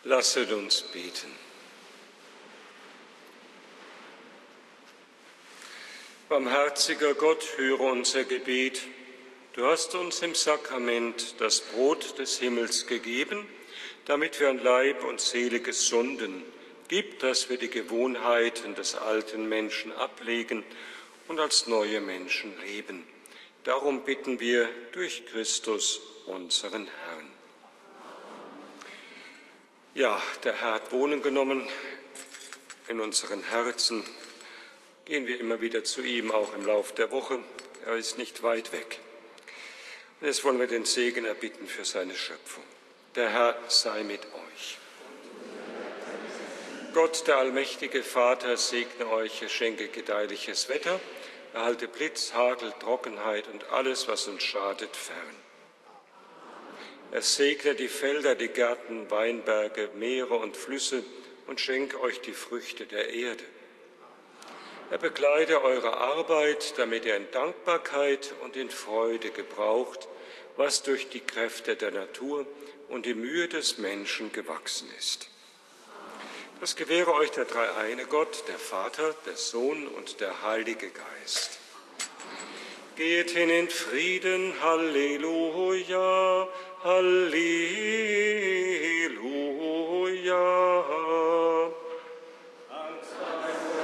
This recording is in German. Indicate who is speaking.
Speaker 1: Lasset uns beten. Barmherziger Gott, höre unser Gebet. Du hast uns im Sakrament das Brot des Himmels gegeben, damit wir an Leib und Seele gesunden. Gib, dass wir die Gewohnheiten des alten Menschen ablegen und als neue Menschen leben. Darum bitten wir durch Christus, unseren Herrn. Ja, der Herr hat Wohnung genommen in unseren Herzen. Gehen wir immer wieder zu ihm, auch im Lauf der Woche. Er ist nicht weit weg. Und jetzt wollen wir den Segen erbitten für seine Schöpfung. Der Herr sei mit euch. Gott, der allmächtige Vater, segne euch, er schenke gedeihliches Wetter, erhalte Blitz, Hagel, Trockenheit und alles, was uns schadet, fern. Er segne die Felder, die Gärten, Weinberge, Meere und Flüsse und schenke euch die Früchte der Erde. Er bekleide eure Arbeit, damit ihr in Dankbarkeit und in Freude gebraucht, was durch die Kräfte der Natur und die Mühe des Menschen gewachsen ist. Das gewähre euch der dreieine Gott, der Vater, der Sohn und der Heilige Geist. Geht hin in Frieden, Halleluja, Halleluja.